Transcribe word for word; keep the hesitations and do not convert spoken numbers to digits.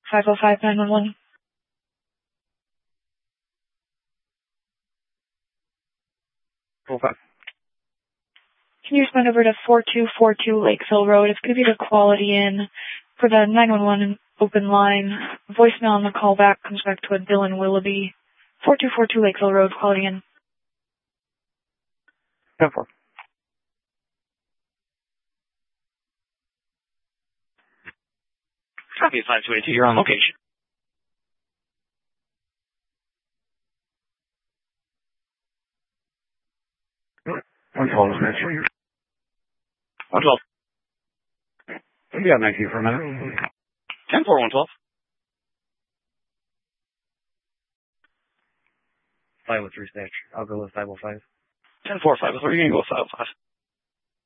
five oh five, nine one one. four five. Can you respond over to four two four two Lakeville Road? It's going to be the Quality Inn for the nine one one open line. Voicemail on the call back comes back to a Dylan Willoughby. four two four two Lakeville Road, Quality Inn. ten four. Copy five two eight two, you're on location. one twelve is next. one twelve. We got nineteen for a minute. ten four, one twelve. five oh three stage. I'll go with five oh five. ten four, five oh three, you're going to go with five oh five.